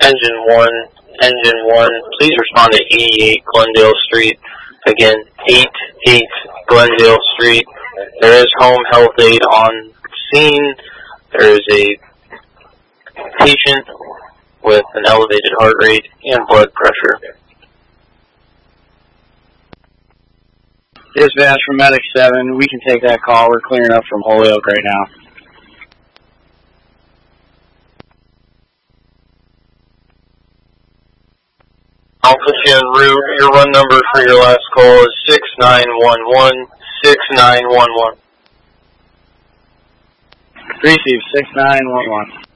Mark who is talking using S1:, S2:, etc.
S1: Engine 1, please respond to 88 Glendale Street. Again, 88 Glendale Street. There is home health aid on scene. There is a patient with an elevated heart rate and blood pressure.
S2: Dispatch from Medic 7, we can take that call. We're clearing up from Holyoke right now.
S1: I'll put you en route. Your run number for your last call is 6911. 6911.
S2: Receive 6911.